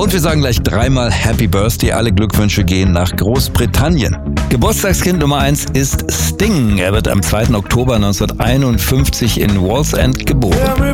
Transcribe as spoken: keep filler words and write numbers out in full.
Und wir sagen gleich dreimal Happy Birthday. Alle Glückwünsche gehen nach Großbritannien. Geburtstagskind Nummer eins ist Sting. Er wird am zweiten Oktober neunzehnhunderteinundfünfzig in Wallsend geboren.